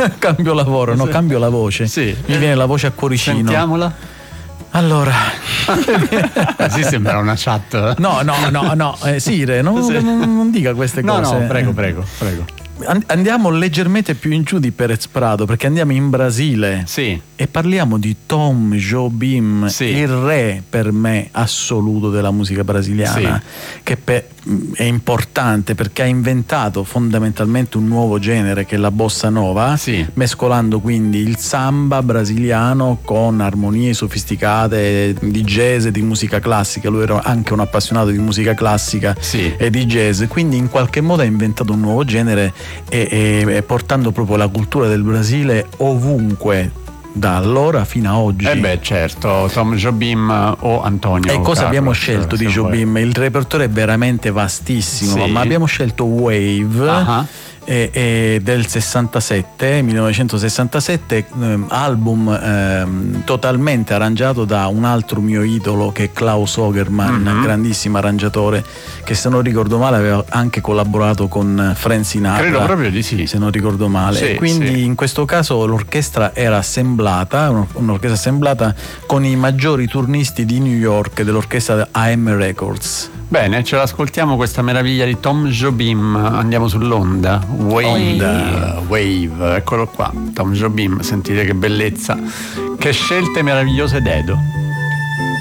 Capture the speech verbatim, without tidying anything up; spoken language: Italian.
Cambio lavoro, no, Sì. cambio la voce. Sì. Mi viene la voce a cuoricino. Sentiamola. Allora, Così sembra una chat. no, no, no, no, eh, Sire, non, Sì. non, non dica queste No, cose. no, prego, prego, prego. And- Andiamo leggermente più in giù di Perez Prado, perché andiamo in Brasile. Sì. E parliamo di Tom Jobim, Sì. il re per me assoluto della musica brasiliana, che pe- è importante perché ha inventato fondamentalmente un nuovo genere che è la bossa nova, Sì. mescolando quindi il samba brasiliano con armonie sofisticate di jazz e di musica classica. Lui era anche un appassionato di musica classica Sì. e di jazz, quindi in qualche modo ha inventato un nuovo genere e, e- e portando proprio la cultura del Brasile ovunque, da allora fino a oggi. Eh beh, certo, Tom Jobim o Antonio. E cosa Carlos, abbiamo scelto di se vuoi. Jobim? Il repertorio è veramente vastissimo, Sì. ma abbiamo scelto Wave. Ah. E, e del sessantasette, millenovecentosessantasette, ehm, album ehm, totalmente arrangiato da un altro mio idolo che è Klaus Ogerman, Mhm. grandissimo arrangiatore che, se non ricordo male, aveva anche collaborato con Frank Sinatra, Credo proprio di sì. se non ricordo male. Sì, E quindi sì. in questo caso l'orchestra era assemblata, un- un'orchestra assemblata con i maggiori turnisti di New York dell'orchestra A M Records. Bene, ce l'ascoltiamo questa meraviglia di Tom Jobim. Andiamo sull'onda. Wave, Onda. Wave, eccolo qua. Tom Jobim, sentite che bellezza. Che scelte meravigliose d'Edo.